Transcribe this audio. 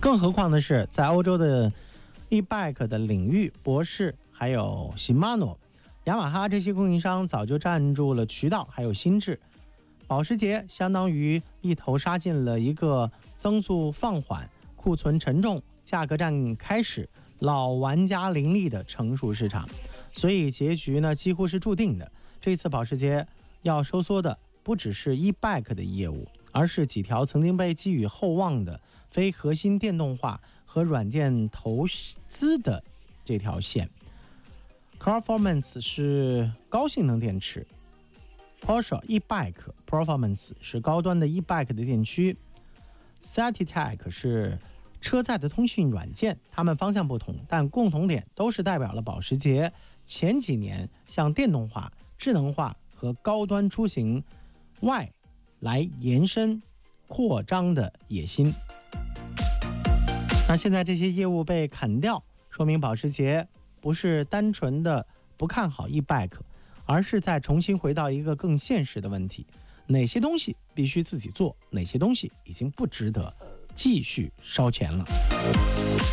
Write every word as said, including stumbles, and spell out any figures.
更何况的是，在欧洲的 e-bike 的领域，博世还有 Shimano、雅马哈这些供应商早就占住了渠道，还有心智。保时捷相当于一头杀进了一个增速放缓、库存沉重、价格战开始、老玩家林立的成熟市场，所以结局呢几乎是注定的。这次保时捷要收缩的不只是 e-bike 的业务，而是几条曾经被寄予厚望的非核心电动化和软件投资的这条线。Performance 是高性能电池， Porsche e-bike Performance 是高端的 e-bike 的电驱， Citec 是车载的通讯软件。它们方向不同，但共同点都是代表了保时捷前几年向电动化、智能化和高端出行外来延伸扩张的野心。那现在这些业务被砍掉，说明保时捷不是单纯的不看好 e-bike， 而是在重新回到一个更现实的问题：哪些东西必须自己做，哪些东西已经不值得继续烧钱了。